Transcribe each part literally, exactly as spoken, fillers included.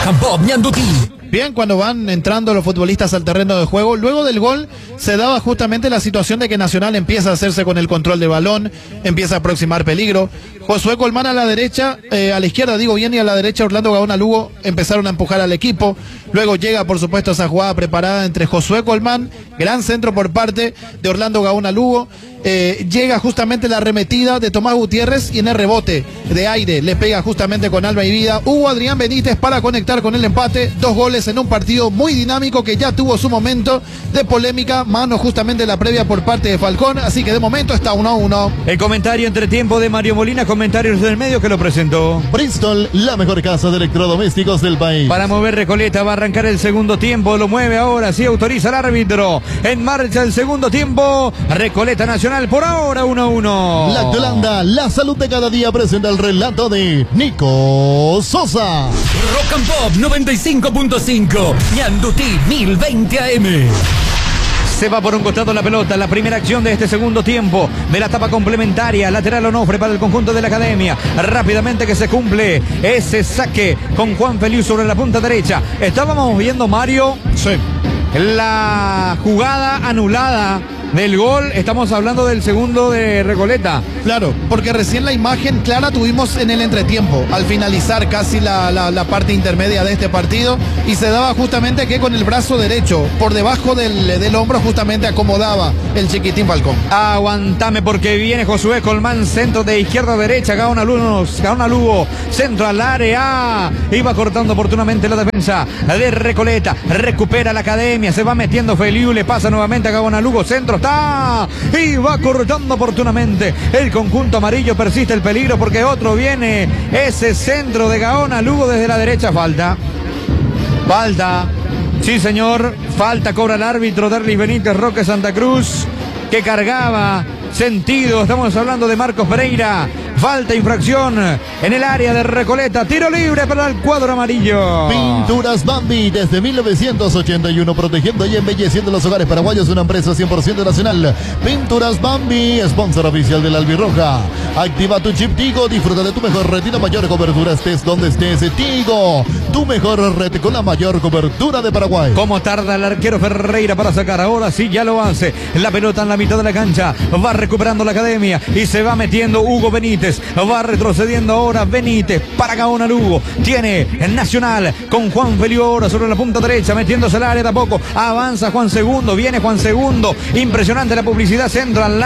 Rock and Pop Ñandutí. Bien, cuando van entrando los futbolistas al terreno de juego, luego del gol se daba justamente la situación de que Nacional empieza a hacerse con el control del balón, empieza a aproximar peligro. Josué Colmán a la derecha, eh, a la izquierda digo bien, y a la derecha Orlando Gaona Lugo empezaron a empujar al equipo. Luego llega por supuesto esa jugada preparada entre Josué Colmán, gran centro por parte de Orlando Gaona Lugo. Eh, llega justamente la arremetida de Tomás Gutiérrez y en el rebote de aire le pega justamente con alma y vida Hugo Adrián Benítez para conectar con el empate. Dos goles en un partido muy dinámico que ya tuvo su momento de polémica, mano justamente la previa por parte de Falcón, así que de momento está uno a uno. El comentario entre tiempo de Mario Molina, comentarios del medio que lo presentó. Bristol, la mejor casa de electrodomésticos del país. Para mover Recoleta va a arrancar el segundo tiempo, lo mueve ahora, sí autoriza el árbitro. En marcha el segundo tiempo, Recoleta Nacional por ahora uno a uno. La Holanda, la salud de cada día presenta el relato de Nico Sosa. Rock and Pop noventa y cinco punto cinco, Ñandutí mil veinte A M. Se va por un costado la pelota, la primera acción de este segundo tiempo de la etapa complementaria, lateral Onofre para el conjunto de la Academia. Rápidamente que se cumple ese saque con Juan Feliu sobre la punta derecha. Estábamos viendo, Mario, sí, la jugada anulada del gol, estamos hablando del segundo de Recoleta. Claro, porque recién la imagen clara tuvimos en el entretiempo, al finalizar casi la, la, la parte intermedia de este partido, y se daba justamente que con el brazo derecho, por debajo del, del hombro, justamente acomodaba el chiquitín Falcón. Aguantame porque viene Josué Colmán, centro de izquierda a derecha, Gaona Lugo, Gaona Lugo, centro al área, iba cortando oportunamente la defensa de Recoleta, recupera la Academia, se va metiendo Feliu, le pasa nuevamente a Gaona Lugo, centro está y va cortando oportunamente el conjunto amarillo. Persiste el peligro porque otro viene, ese centro de Gaona Lugo desde la derecha. Falta, falta, sí señor, falta, cobra el árbitro Derlis Benítez Roque Santa Cruz, que cargaba sentido. Estamos hablando de Marcos Pereira. Falta, infracción en el área de Recoleta. Tiro libre para el cuadro amarillo. Pinturas Bambi, desde mil novecientos ochenta y uno, protegiendo y embelleciendo los hogares paraguayos. Una empresa cien por ciento nacional. Pinturas Bambi, sponsor oficial de la Albirroja. Activa tu chip Tigo. Disfruta de tu mejor red y la mayor cobertura, estés donde estés. Tigo, tu mejor red con la mayor cobertura de Paraguay. ¿Cómo tarda el arquero Ferreira para sacar? Ahora sí ya lo hace. La pelota en la mitad de la cancha. Va recuperando la Academia y se va metiendo Hugo Benítez. Va retrocediendo ahora Benítez para Gaona Lugo. Tiene el Nacional con Juan Feliu ahora sobre la punta derecha, metiéndose al área de a poco. Avanza Juan Segundo, viene Juan Segundo. Impresionante la publicidad, centro al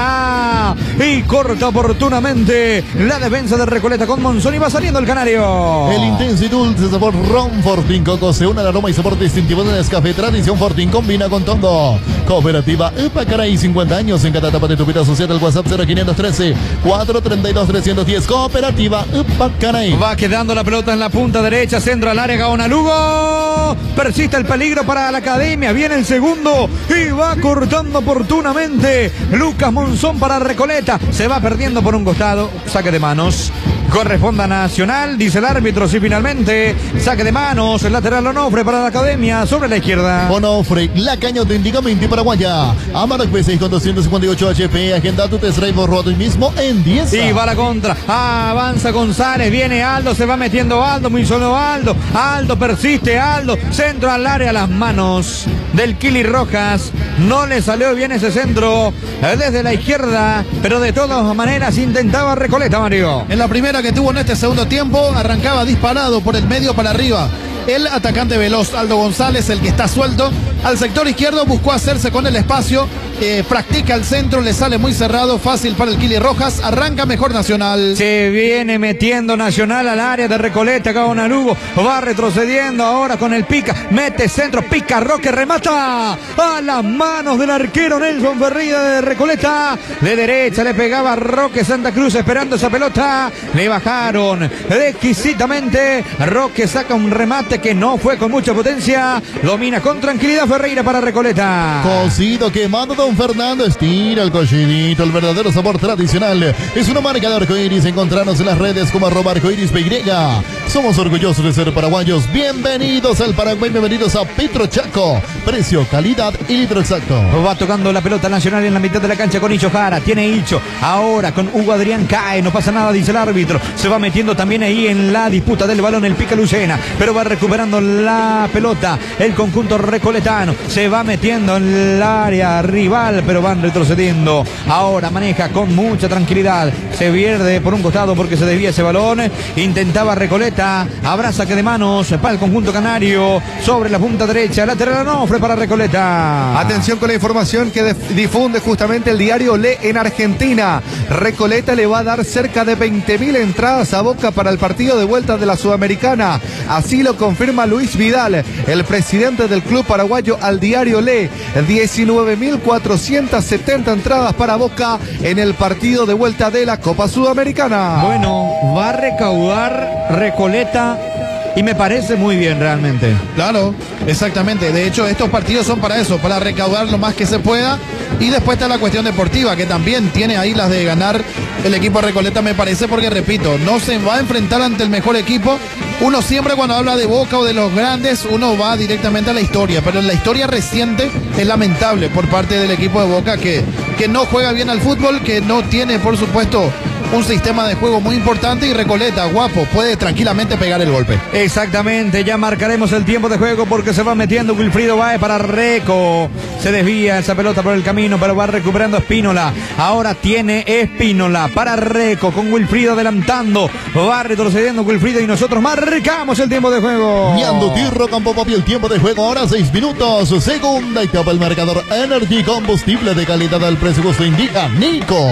área y corta oportunamente la defensa de Recoleta con Monzón y va saliendo el canario. El intenso y dulce sabor Ron Fortín Coco se une al aroma y sabor distintivo de Nescafé. Tradición Fortín combina con Tongo. Cooperativa Upacaray, cincuenta años en cada etapa de tu vida. Asociada al WhatsApp cero quinientos trece, cuatrocientos treinta y dos, trescientos diez. Cooperativa Upacaray. Va quedando la pelota en la punta derecha, centro al área Gaona Lugo. Persiste el peligro para la Academia. Viene el segundo y va cortando oportunamente Lucas Monzón para Recoleta. Se va perdiendo por un costado. Saque de manos. Corresponda Nacional, dice el árbitro. Sí, finalmente, saque de manos, el lateral Onofre para la Academia sobre la izquierda. Onofre, la caña auténticamente paraguaya. Amarok P seis con doscientos cincuenta y ocho H P. Agenda tu test drive borrado hoy mismo en diez. Y va la contra. Avanza González, viene Aldo, se va metiendo Aldo, muy solo Aldo. Aldo persiste, Aldo, centro al área, las manos del Kili Rojas. No le salió bien ese centro desde la izquierda, pero de todas maneras intentaba Recoleta, Mario. En la primera que tuvo en este segundo tiempo, arrancaba disparado por el medio para arriba. El atacante veloz Aldo González, el que está suelto, al sector izquierdo buscó hacerse con el espacio, eh, practica el centro, le sale muy cerrado, fácil para el Kili Rojas, arranca mejor Nacional. Se viene metiendo Nacional al área de Recoleta, Gaona Lugo, va retrocediendo ahora con el pica, mete centro, pica Roque, remata a las manos del arquero Nelson Ferreira de Recoleta, de derecha le pegaba Roque Santa Cruz esperando esa pelota, le bajaron exquisitamente, Roque saca un remate que no fue con mucha potencia, domina con tranquilidad Ferreira para Recoleta. Cocido, quemado, don Fernando estira el cochinito, el verdadero sabor tradicional. Es una marca de arcoiris. Encontrarnos en las redes como arroba arcoiris P Y. Somos orgullosos de ser paraguayos. Bienvenidos al Paraguay, bienvenidos a Petro Chaco. Precio, calidad y litro exacto. Va tocando la pelota Nacional en la mitad de la cancha con Icho Jara. Tiene Icho. Ahora con Hugo Adrián cae. No pasa nada, dice el árbitro. Se va metiendo también ahí en la disputa del balón el Pica Lucena. Pero va recuperando la pelota el conjunto recoletano. Se va metiendo en el área rival, pero van retrocediendo. Ahora maneja con mucha tranquilidad. Se pierde por un costado porque se desvía ese balón. Intentaba Recoleta. Habrá saque de manos para el conjunto canario. Sobre la punta derecha. Lateral Onofre para Recoleta. Atención con la información que difunde justamente el diario Le en Argentina. Recoleta le va a dar cerca de veinte mil entradas a Boca para el partido de vuelta de la Sudamericana. Así lo confirma Luis Vidal, el presidente del club paraguayo, al diario Le. diecinueve mil cuatrocientas setenta entradas para Boca en el partido de vuelta de la Copa Sudamericana. Bueno, va a recaudar Recoleta y me parece muy bien realmente. Claro, exactamente. De hecho, estos partidos son para eso, para recaudar lo más que se pueda. Y después está la cuestión deportiva, que también tiene ahí las de ganar el equipo Recoleta, me parece, porque repito, no se va a enfrentar ante el mejor equipo. Uno siempre cuando habla de Boca o de los grandes, uno va directamente a la historia, pero en la historia reciente es lamentable por parte del equipo de Boca que, que no juega bien al fútbol, que no tiene, por supuesto, un sistema de juego muy importante, y Recoleta, guapo, puede tranquilamente pegar el golpe. Exactamente, ya marcaremos el tiempo de juego porque se va metiendo Wilfrido Baez para Reco. Se desvía esa pelota por el camino, pero va recuperando Espínola. Ahora tiene Espínola para Reco con Wilfrido adelantando. Va retrocediendo Wilfrido y nosotros marcamos el tiempo de juego. Ñando Tirro, Campo Papi, el tiempo de juego ahora seis minutos. Segunda etapa, el marcador Energy, combustible de calidad al precio justo, indica Nico.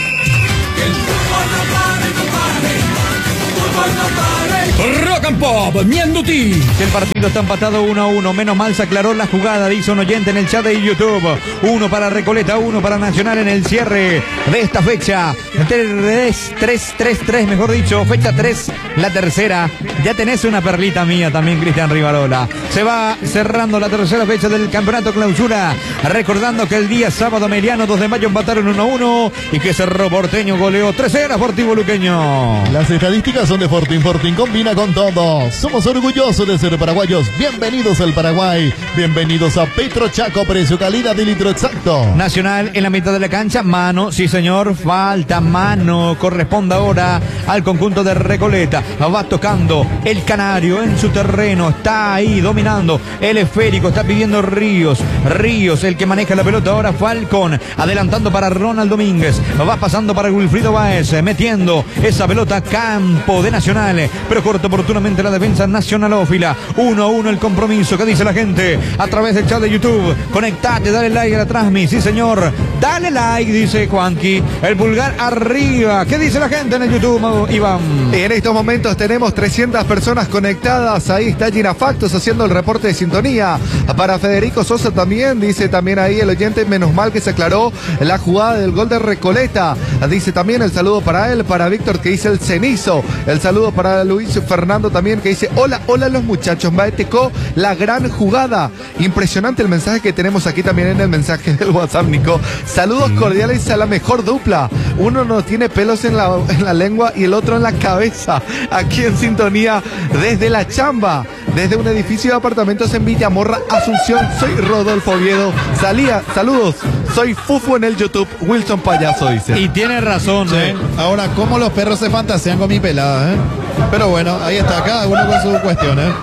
Rock and Pop, Mianduti. El partido está empatado uno a uno. Menos mal se aclaró la jugada, dice un oyente en el chat de YouTube. Uno para Recoleta, uno para Nacional en el cierre de esta fecha. tres, tres, tres, tres, mejor dicho. Fecha tres, la tercera. Ya tenés una perlita mía también, Cristian Rivarola. Se va cerrando la tercera fecha del campeonato clausura. Recordando que el día sábado mediano dos de mayo empataron uno a uno y que Cerro Porteño goleó tres cero a Sportivo Luqueño. Las estadísticas son de Fortín. Fortín combina con todo. Somos orgullosos de ser paraguayos. Bienvenidos al Paraguay. Bienvenidos a Petro Chaco. Precio, calidad y litro exacto. Nacional en la mitad de la cancha. Mano, sí señor. Falta mano. Corresponde ahora al conjunto de Recoleta. Va tocando el Canario en su terreno. Está ahí dominando el esférico. Está pidiendo Ríos. Ríos, el que maneja la pelota ahora. Falcón. Adelantando para Ronald Domínguez. Va pasando para Wilfrido Baez. Metiendo esa pelota. Campo de Nacional. Pero corta oportunamente la defensa nacionalófila. uno a uno el compromiso. ¿Qué dice la gente? A través del chat de YouTube. Conectate, dale like a la transmisión. Sí, señor. Dale like, dice Juanqui. El pulgar arriba. ¿Qué dice la gente en el YouTube, Iván? En estos momentos tenemos trescientas personas conectadas. Ahí está Gina Factos haciendo el reporte de sintonía. Para Federico Sosa también. Dice también ahí el oyente, menos mal que se aclaró la jugada del gol de Recoleta. Dice también el saludo para él, para Víctor, que dice el cenizo. El saludo para Luis Fernando también, que dice hola, hola los muchachos, Maetecó, la gran jugada. Impresionante el mensaje que tenemos aquí también en el mensaje del WhatsApp, Nico. Saludos cordiales a la mejor dupla. Uno no tiene pelos en la, en la lengua y el otro en la cabeza. Aquí en sintonía desde La Chamba, desde un edificio de apartamentos en Villamorra, Asunción. Soy Rodolfo Oviedo. Salía, saludos. Soy Fufu en el YouTube. Wilson Payaso, dice. Y tiene razón, Sí. ¿eh? Ahora, ¿cómo los perros se fantasean con mi pelada, eh? Pero bueno, ahí está, cada uno con su cuestión, ¿eh?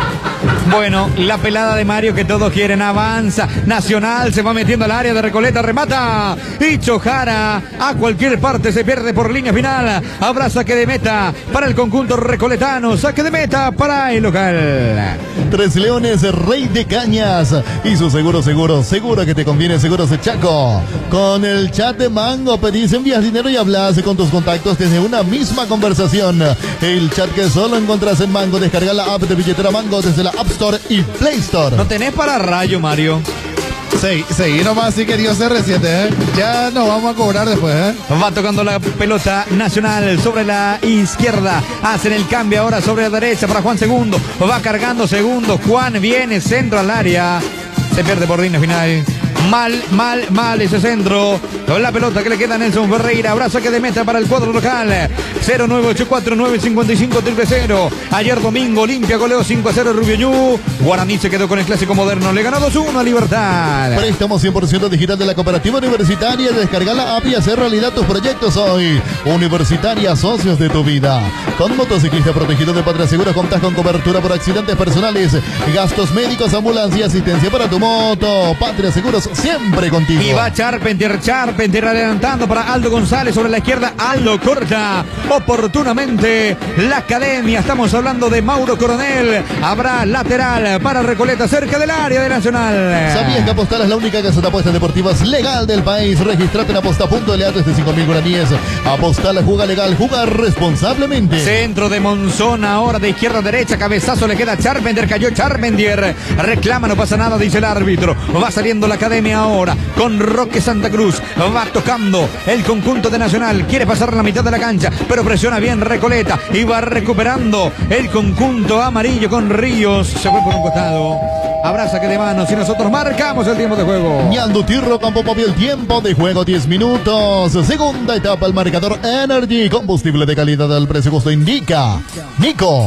Bueno, la pelada de Mario que todos quieren avanza. Nacional se va metiendo al área de Recoleta, remata. Y Chojara a cualquier parte se pierde por línea final. Habrá saque de meta para el conjunto recoletano. Saque de meta para el local. Tres Leones, Rey de Cañas. Y su seguro, seguro, seguro que te conviene, Seguros de Chaco. Con el chat de Mango pedís, envías dinero y hablas con tus contactos desde una misma conversación. El chat que solo encontrás en Mango. Descarga la app de billetera Mango desde la App Store y Play Store. No tenés para rayo, Mario. Sí, seguí nomás, así que Dios R siete, ¿eh? Ya nos vamos a cobrar después, ¿eh? Va tocando la pelota Nacional sobre la izquierda. Hacen el cambio ahora sobre la derecha para Juan Segundo. Va cargando Segundo. Juan viene centro al área. Se pierde por línea final. Mal, mal, mal ese centro. Con la pelota que le queda a Nelson Ferreira. Abrazo que de meta para el cuadro local. cero nueve ocho cuatro nueve cinco cinco cero cero. Ayer domingo Olimpia goleó cinco a cero Rubio Ñu. Guaraní se quedó con el clásico moderno. Le ganó dos uno a Libertad. Préstamo cien por ciento digital de la Cooperativa Universitaria. Descarga la app y hacer realidad tus proyectos hoy. Universitaria, socios de tu vida. Con motociclista protegido de Patria Seguros contás con cobertura por accidentes personales, gastos médicos, ambulancia y asistencia para tu moto. Patria Seguros siempre contigo. Y va Charpentier, Charpentier adelantando para Aldo González sobre la izquierda. Aldo corta oportunamente la academia. Estamos hablando de Mauro Coronel. Habrá lateral para Recoleta cerca del área de Nacional. ¿Sabías que Apostar es la única casa de apuestas deportivas legal del país? Registrate en aposta punto ele a desde cinco mil guaraníes. Apostar, juega legal, juega responsablemente. Centro de Monzón ahora de izquierda a derecha. Cabezazo le queda a Charpentier. Cayó Charpentier. Reclama, no pasa nada, dice el árbitro. Va saliendo la academia ahora con Roque Santa Cruz. Va tocando el conjunto de Nacional. Quiere pasar la mitad de la cancha, pero presiona bien Recoleta. Y va recuperando el conjunto amarillo con Ríos. Se fue por un costado. Habrá saque de manos y nosotros marcamos el tiempo de juego. Ñando Tirro Campo Móvil, el tiempo de juego diez minutos. Segunda etapa, el marcador Energy. Combustible de calidad al precio justo indica Nico.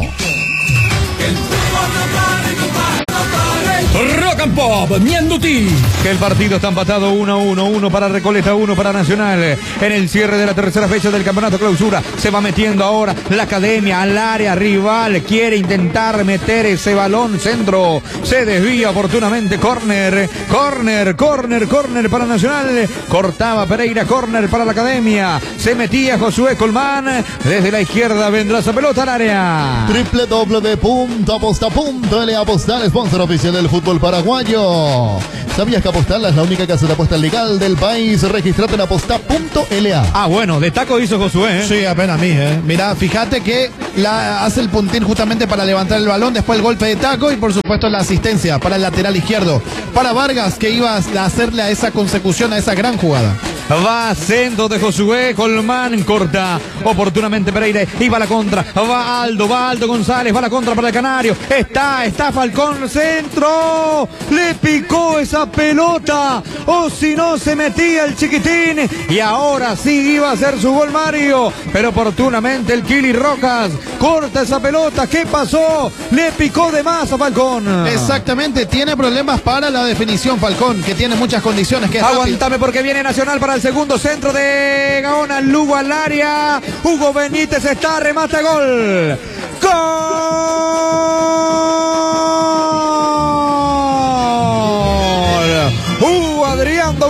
Rock and Pop, Ñandutí. Que el partido está empatado uno a uno, uno para Recoleta, uno para Nacional. En el cierre de la tercera fecha del campeonato clausura se va metiendo ahora la academia al área rival. Quiere intentar meter ese balón centro. Se desvía oportunamente. Córner, córner, córner, córner para Nacional. Cortaba Pereira, córner para la academia. Se metía Josué Colmán. Desde la izquierda vendrá esa pelota al área. Triple doble de punto aposta punto ele a. Apostar, sponsor oficial del fútbol paraguayo. ¿Sabías que Apostar es la única casa de apuestas legal del país? Registrate en aposta punto ele a. Ah, bueno, de taco hizo Josué, ¿eh? Sí, apenas a mí, ¿eh? Mirá, fíjate que la, hace el puntín justamente para levantar el balón, después el golpe de taco y por supuesto la asistencia para el lateral izquierdo. Para Vargas, que iba a hacerle a esa consecución, a esa gran jugada. Va centro de Josué Colmán, corta oportunamente Pereira, y va la contra, va Aldo, va Aldo González, va la contra para el Canario, está, está Falcón, centro, le picó esa pelota, o si no se metía el chiquitín, y ahora sí iba a hacer su gol Mario, pero oportunamente el Kili Rojas corta esa pelota. ¿Qué pasó? Le picó de más a Falcón. Exactamente, tiene problemas para la definición Falcón, que tiene muchas condiciones. Que es Aguantame rápido. porque viene Nacional para el segundo centro de Gaona, Lugo al área, Hugo Benítez está, remata, gol. ¡Gol!